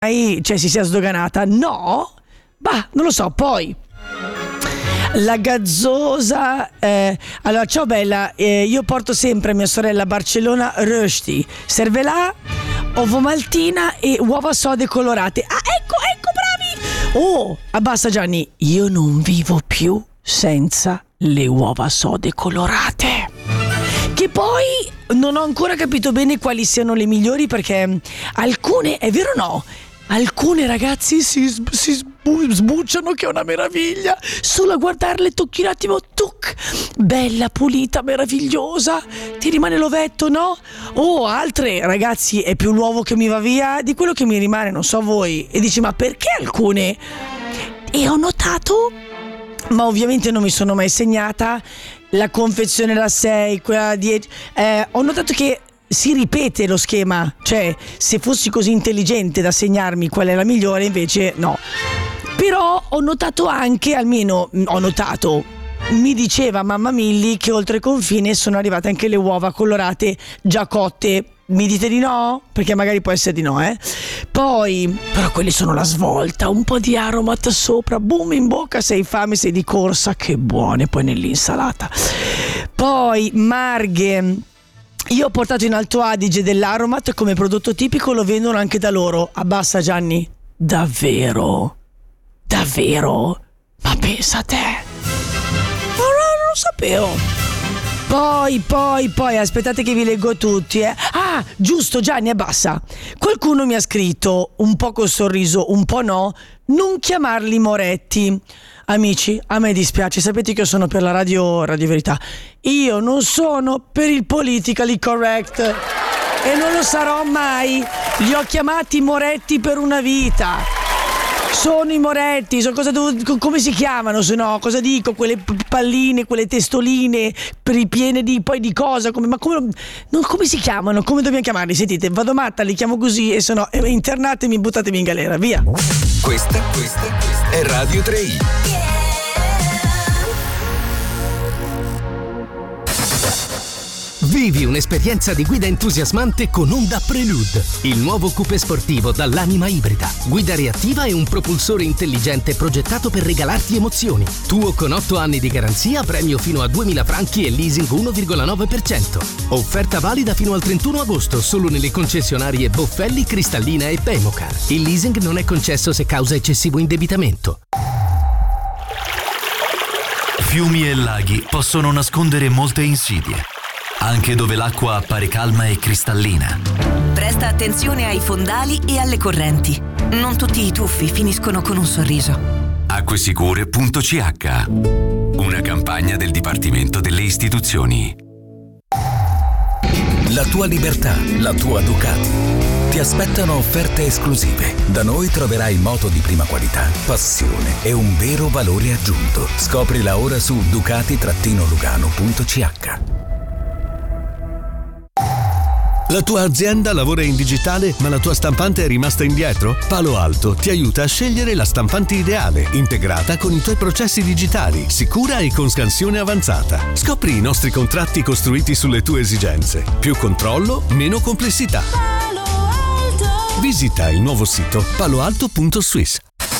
cioè si sia sdoganata. No? Bah, non lo so. Poi la gazzosa, allora ciao bella, io porto sempre a mia sorella a Barcellona Rösti, serve là, ovo maltina e uova sode colorate. Ah, ecco bravi. Oh, abbassa Gianni, io non vivo più senza le uova sode colorate, che poi non ho ancora capito bene quali siano le migliori, perché alcune, è vero o no? Alcune ragazzi si sbucciano, che è una meraviglia. Solo a guardarle tocchi un attimo, bella, pulita, meravigliosa, ti rimane l'ovetto, no? Oh, altre ragazzi è più l'uovo che mi va via di quello che mi rimane, non so voi. E dici, ma perché alcune? E ho notato, ma ovviamente non mi sono mai segnata, la confezione da 6, quella 10, ho notato che si ripete lo schema, cioè se fossi così intelligente da segnarmi qual è la migliore, invece no. Però ho notato anche, mi diceva mamma Milli che oltre confine sono arrivate anche le uova colorate già cotte. Mi dite di no? Perché magari può essere di no, Poi, però quelli sono la svolta, un po' di aromat sopra, boom in bocca, sei fame, sei di corsa, che buone, poi nell'insalata. Poi marghe. Io ho portato in Alto Adige dell'aromat come prodotto tipico, lo vendono anche da loro. Abbassa Gianni. Davvero? Ma pensa a te. Non lo sapevo. Poi, aspettate che vi leggo tutti, Ah, giusto Gianni, abbassa. Qualcuno mi ha scritto, un po' col sorriso, un po' no, non chiamarli Moretti. Amici, a me dispiace, sapete che io sono per la Radio Verità. Io non sono per il politically correct e non lo sarò mai. Li ho chiamati Moretti per una vita. Sono i Moretti, come si chiamano, se no, cosa dico? Quelle palline, quelle testoline ripiene di cosa? Come si chiamano? Come dobbiamo chiamarli? Sentite, vado matta, li chiamo così e se no internatemi, buttatemi in galera, via. Questa è Radio 3i. Vivi un'esperienza di guida entusiasmante con Honda Prelude, il nuovo coupé sportivo dall'anima ibrida, guida reattiva e un propulsore intelligente progettato per regalarti emozioni. Tuo con 8 anni di garanzia, premio fino a 2.000 franchi e leasing 1,9%. Offerta valida fino al 31 agosto solo nelle concessionarie Boffelli, Cristallina e Pemocar. Il leasing non è concesso se causa eccessivo indebitamento. Fiumi e laghi possono nascondere molte insidie, anche dove l'acqua appare calma e cristallina. Presta attenzione ai fondali e alle correnti. Non tutti i tuffi finiscono con un sorriso. Acquesicure.ch, una campagna del Dipartimento delle Istituzioni. La tua libertà, la tua Ducati. Ti aspettano offerte esclusive. Da noi troverai moto di prima qualità, passione e un vero valore aggiunto. Scoprila ora su Ducati-Lugano.ch. La tua azienda lavora in digitale, ma la tua stampante è rimasta indietro? Palo Alto ti aiuta a scegliere la stampante ideale, integrata con i tuoi processi digitali, sicura e con scansione avanzata. Scopri i nostri contratti costruiti sulle tue esigenze. Più controllo, meno complessità. Visita il nuovo sito paloalto.swiss.